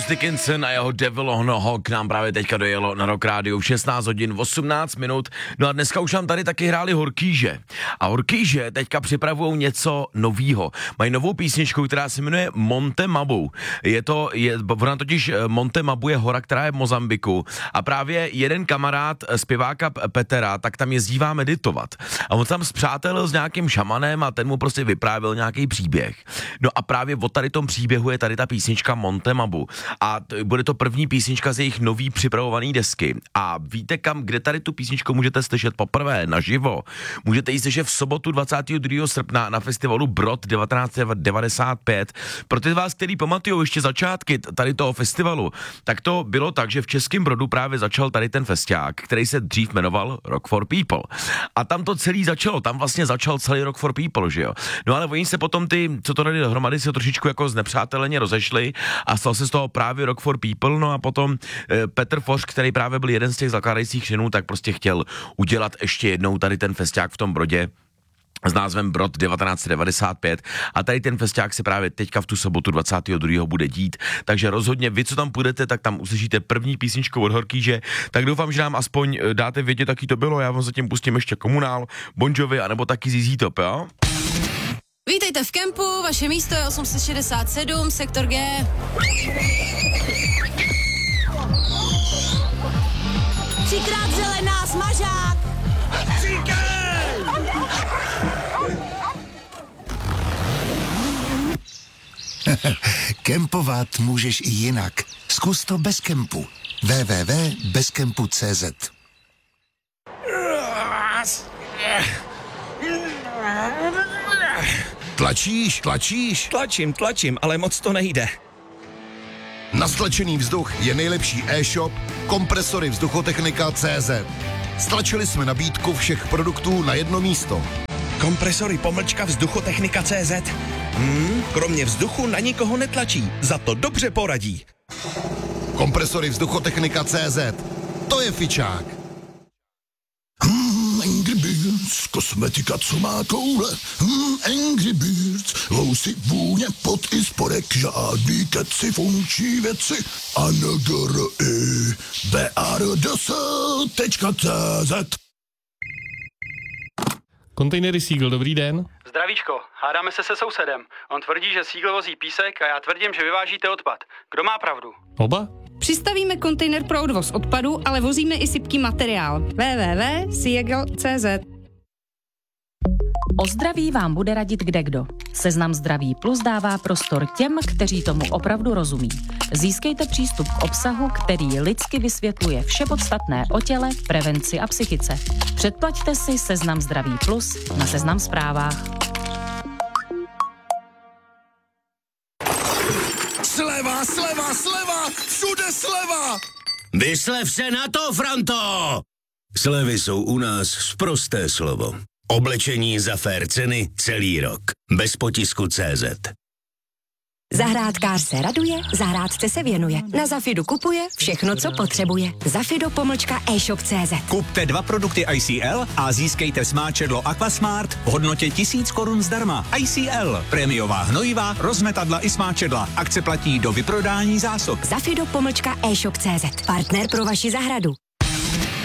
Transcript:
Bruce Dickinson a jeho Devil on a Hawk k nám právě teďka dojelo na Rock Radio v 16 hodin 18 minut. No a dneska už nám tady taky hráli Horkýže. A Horkýže teďka připravují něco novýho. Mají novou písničku, která se jmenuje Monte Mabu. Ona totiž Monte Mabu je hora, která je v Mozambiku. A právě jeden kamarád zpěváka Petera, tak tam jezdívá meditovat. A on tam spřátelil s nějakým šamanem a ten mu prostě vyprávěl nějaký příběh. No a právě o tady tom příběhu je tady ta písnička Monte Mabu. A bude to první písnička z jejich nový připravovaný desky. A víte kde tady tu písničku můžete slyšet poprvé naživo? Můžete ji slyšet v sobotu 22. srpna na festivalu Brod 1995. Pro ty z vás, kteří pamatují ještě začátky tady toho festivalu, tak to bylo tak, že v Českém Brodu právě začal tady ten festiák, který se dřív jmenoval Rock for People. A tam to celý začalo, tam vlastně začal celý Rock for People, že jo? No ale oni se potom co to dali dohromady, se trošičku jako znepřáteleně rozešli a stal se z toho právě Rock for People, no a potom Petr Foř, který právě byl jeden z těch zakládajících členů, tak prostě chtěl udělat ještě jednou tady ten festiák v tom Brodě s názvem Brod 1995 a tady ten festiák se právě teďka v tu sobotu 22. bude dít, takže rozhodně vy, co tam půjdete, tak tam uslyšíte první písničku od Horkýže, tak doufám, že nám aspoň dáte vědět, jaký to bylo, já vám zatím pustím ještě Komunál, Bon Jovi, anebo taky ZZ Top, jo? Vítejte v kempu, vaše místo je 867, sektor G. Třikrát zelená, smažák! Kempovat můžeš i jinak. Zkus to bez kempu. www.bezkempu.cz. Tlačíš? Tlačím, ale moc to nejde. Na stlačený vzduch je nejlepší e-shop Kompresory Vzduchotechnika.cz. Stlačili jsme nabídku všech produktů na jedno místo. Kompresory Vzduchotechnika.cz. Kromě vzduchu na nikoho netlačí, za to dobře poradí. Kompresory Vzduchotechnika.cz. To je fičák. Angry Birds, kosmetika, co má koule. Angry Birds, lousy, vůně, pot i spodek, žádný keci, funkční věci. BRDS.cz. Kontejnery Seagull, dobrý den. Zdravíčko, hádáme se sousedem. On tvrdí, že Seagull vozí písek a já tvrdím, že vyvážíte odpad. Kdo má pravdu? Oba? Přistavíme kontejner pro odvoz odpadu, ale vozíme i sypký materiál. www.seagull.cz. O zdraví vám bude radit kdekdo. Seznam Zdraví Plus dává prostor těm, kteří tomu opravdu rozumí. Získejte přístup k obsahu, který lidsky vysvětluje vše podstatné o těle, prevenci a psychice. Předplaťte si Seznam Zdraví Plus na Seznam Zprávách. Sleva, všude sleva! Vyslev se na to, Franto! Slevy jsou u nás sprosté slovo. Oblečení za fér ceny celý rok. Bez potisku CZ. Zahrádkář se raduje, zahrádce se věnuje. Na Zafidu kupuje všechno, co potřebuje. Zafido.eshop.cz. Kupte 2 produkty ICL a získejte smáčedlo Aquasmart v hodnotě 1000 korun zdarma. ICL. Prémiová hnojivá, rozmetadla i smáčedla. Akce platí do vyprodání zásob. Zafido.eshop.cz. Partner pro vaši zahradu.